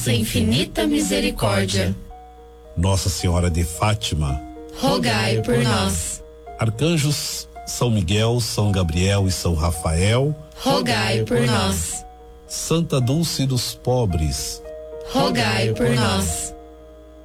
infinita misericórdia. Nossa Senhora de Fátima, rogai por nós. Arcanjos São Miguel, São Gabriel e São Rafael, rogai por nós. Santa Dulce dos Pobres, rogai por nós.